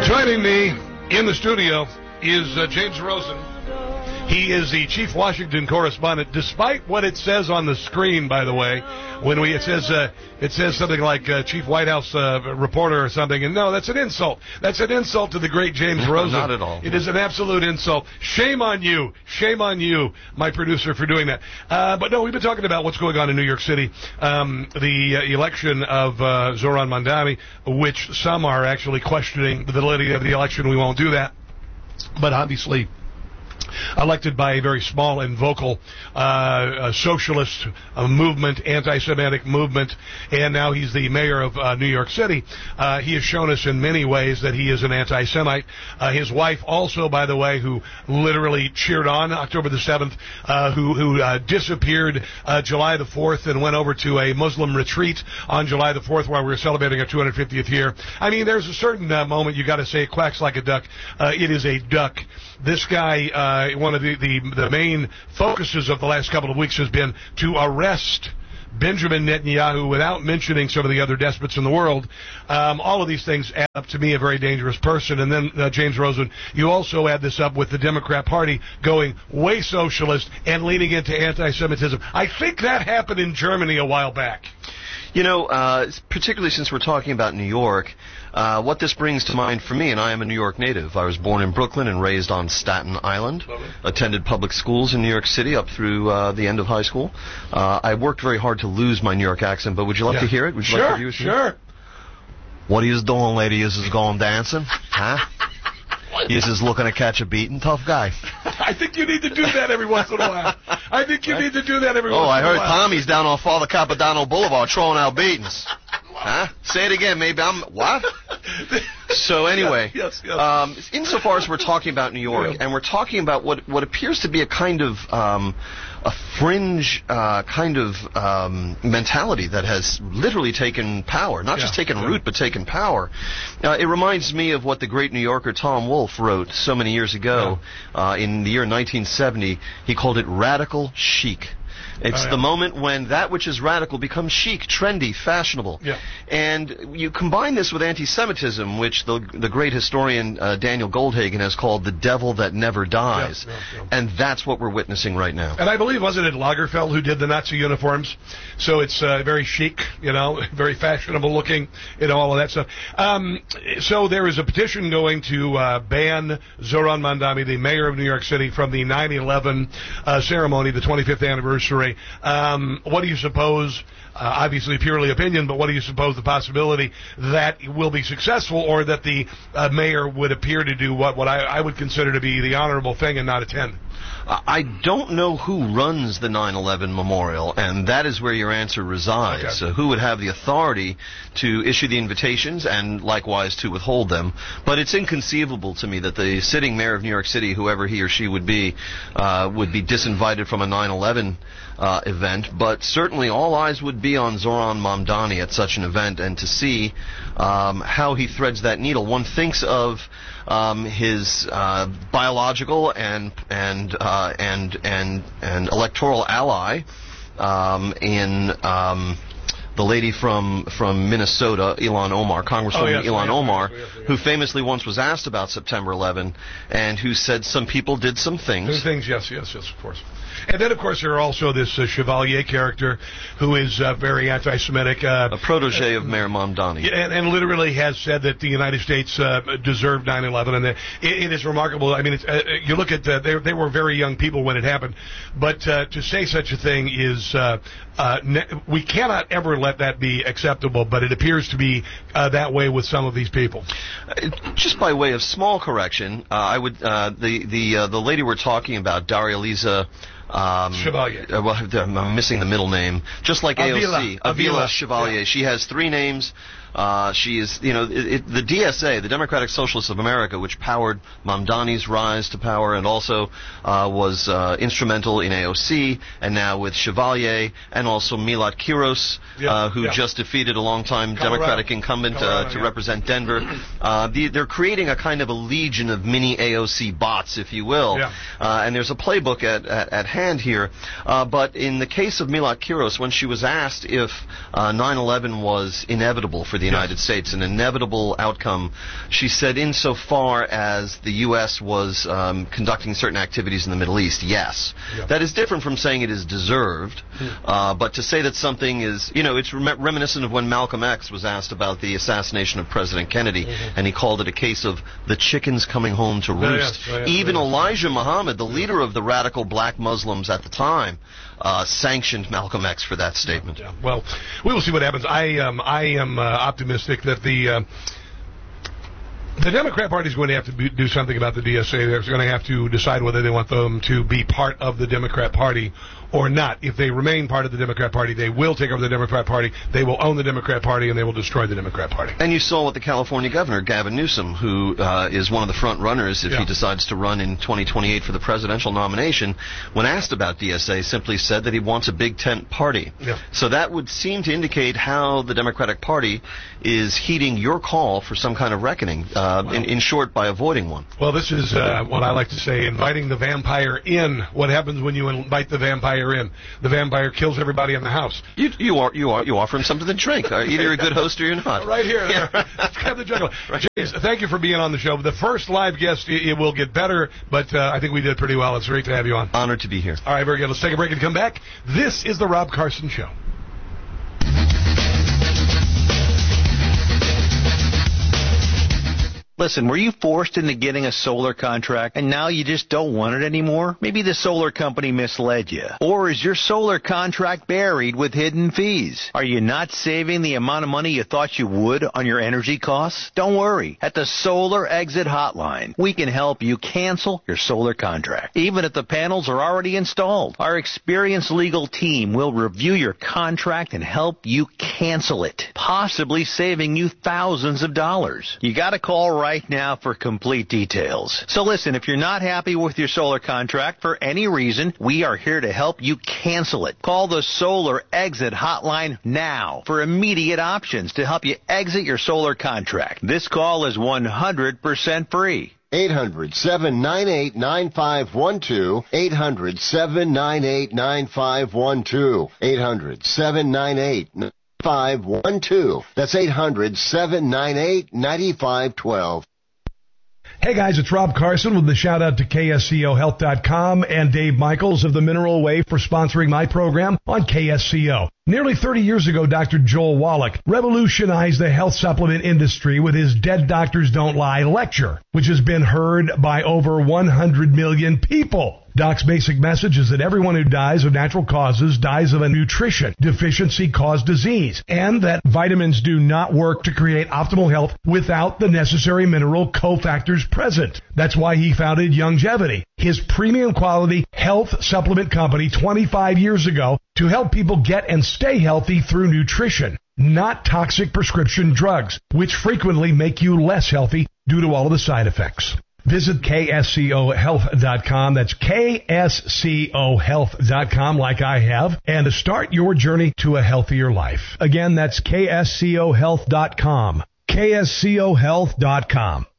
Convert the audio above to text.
Joining me in the studio is James Rosen. He is the chief Washington correspondent, despite what it says on the screen, by the way. When it says something like chief White House reporter or something, and no, that's an insult. That's an insult to the great James Rosen. Not at all. It is an absolute insult. Shame on you, my producer, for doing that. But no, we've been talking about what's going on in New York City, the election of Zoran Mamdani, which some are actually questioning the validity of the election. We won't do that, but obviously elected by a very small and vocal socialist movement, anti-Semitic movement, and now he's the mayor of New York City. He has shown us in many ways that he is an anti-Semite. His wife also, by the way, who literally cheered on October the 7th, who disappeared July the 4th and went over to a Muslim retreat on July the 4th while we were celebrating our 250th year. I mean, there's a certain moment you got to say it quacks like a duck. It is a duck. This guy, one of the main focuses of the last couple of weeks has been to arrest Benjamin Netanyahu without mentioning some of the other despots in the world. All of these things add up to me a very dangerous person. And then, James Rosen, you also add this up with the Democrat Party going way socialist and leaning into anti-Semitism. I think that happened in Germany a while back. You know, particularly since we're talking about New York, what this brings to mind for me, and I am a New York native. I was born in Brooklyn and raised on Staten Island, attended public schools in New York City up through the end of high school. I worked very hard to lose my New York accent, but would you like to hear it? Would you like to hear it? Sure. What are you doing, lady? Is going dancing? Huh? He's just looking to catch a beating. Tough guy. I think you need to do that every once in a while. I think you need to do that every once in a while. Oh, I heard Tommy's down on Father Capodanno Boulevard throwing out beatings. Huh? Say it again, maybe I'm... What? So anyway, yes. Insofar as we're talking about New York, and we're talking about what appears to be a kind of... a fringe mentality that has literally taken power, not just taken root, but taken power. It reminds me of what the great New Yorker Tom Wolfe wrote so many years ago. In the year 1970, he called it radical chic. It's the moment when that which is radical becomes chic, trendy, fashionable. Yeah. And you combine this with anti-Semitism, which the great historian Daniel Goldhagen has called the devil that never dies. And that's what we're witnessing right now. And I believe, wasn't it Lagerfeld who did the Nazi uniforms? So it's very chic, very fashionable looking, all of that stuff. So there is a petition going to ban Zoran Mamdani, the mayor of New York City, from the 9/11 ceremony, the 25th anniversary. What do you suppose, obviously purely opinion, but what do you suppose the possibility that will be successful, or that the mayor would appear to do what I would consider to be the honorable thing and not attend? I don't know who runs the 9/11 memorial, and that is where your answer resides. Okay. So who would have the authority to issue the invitations and likewise to withhold them? But it's inconceivable to me that the sitting mayor of New York City, whoever he or she would be disinvited from a 9/11 event. But certainly all eyes would be on Zoran Mamdani at such an event, and to see how he threads that needle. One thinks of his biological and electoral ally in the lady from Minnesota, Ilhan Omar, Congresswoman Ilhan Omar, who famously once was asked about September 11 and who said some people did some things. Yes, of course. And then, of course, there are also this Chevalier character who is very anti-Semitic. A protege of Mayor Mamdani. And literally has said that the United States deserved 9/11. And it is remarkable. I mean, you look at, they were very young people when it happened. But to say such a thing is, we cannot ever let that be acceptable. But it appears to be that way with some of these people. Just by way of small correction, I would, the lady we're talking about, Daria Lisa Chevalier. Well, I'm missing the middle name. Just like AOC. Avila Chevalier. Yeah. She has three names. She is, the DSA, the Democratic Socialists of America, which powered Mamdani's rise to power and also was instrumental in AOC, and now with Chevalier, and also Milat Kiros, who just defeated a longtime Democratic incumbent to represent Denver. They're creating a kind of a legion of mini AOC bots, if you will. And there's a playbook at hand here, but in the case of Milot Kiros, when she was asked if 9/11 was inevitable for the United States, an inevitable outcome, she said insofar as the U.S. was conducting certain activities in the Middle East, yes. Yeah. That is different from saying it is deserved, but to say that something is, it's reminiscent of when Malcolm X was asked about the assassination of President Kennedy, and he called it a case of the chickens coming home to roost. Even Elijah Muhammad, the leader of the radical black Muslims at the time, sanctioned Malcolm X for that statement. Yeah. Well, we will see what happens. I am optimistic that the Democrat Party is going to have to do something about the DSA. They're going to have to decide whether they want them to be part of the Democrat Party or not. If they remain part of the Democrat Party, they will take over the Democrat Party, they will own the Democrat Party, and they will destroy the Democrat Party. And you saw what the California governor, Gavin Newsom, who is one of the front runners if he decides to run in 2028 for the presidential nomination, when asked about DSA, simply said that he wants a big tent party. Yeah. So that would seem to indicate how the Democratic Party is heeding your call for some kind of reckoning, in short, by avoiding one. Well, this is what I like to say, inviting the vampire in. What happens when you invite the vampire in? The vampire kills everybody in the house. You offer him something to drink. Either you're a good host or you're not. Right here. Yeah. Let's have the juggler. Right. James, thank you for being on the show. The first live guest, it will get better, but I think we did pretty well. It's great to have you on. Honored to be here. All right, very good. Let's take a break and come back. This is the Rob Carson Show. Listen, were you forced into getting a solar contract and now you just don't want it anymore? Maybe the solar company misled you. Or is your solar contract buried with hidden fees? Are you not saving the amount of money you thought you would on your energy costs? Don't worry. At the Solar Exit Hotline, we can help you cancel your solar contract, even if the panels are already installed. Our experienced legal team will review your contract and help you cancel it, possibly saving you thousands of dollars. You got to call right now for complete details. So listen, if you're not happy with your solar contract for any reason, we are here to help you cancel it. Call the Solar Exit Hotline now for immediate options to help you exit your solar contract. This call is 100% free. 800-798-9512. 800-798-9512. 800-798-9512. 512. That's 800-798-9512. Hey guys, it's Rob Carson with the shout out to KSCOHealth.com and Dave Michaels of the Mineral Way for sponsoring my program on KSCO. Nearly 30 years ago, Dr. Joel Wallach revolutionized the health supplement industry with his Dead Doctors Don't Lie lecture, which has been heard by over 100 million people. Doc's basic message is that everyone who dies of natural causes dies of a nutrition deficiency caused disease, and that vitamins do not work to create optimal health without the necessary mineral cofactors present. That's why he founded Youngevity, his premium quality health supplement company 25 years ago, to help people get and stay healthy through nutrition, not toxic prescription drugs, which frequently make you less healthy due to all of the side effects. Visit KSCOHealth.com. That's KSCOHealth.com, like I have, and to start your journey to a healthier life. Again, that's KSCOHealth.com. KSCOHealth.com.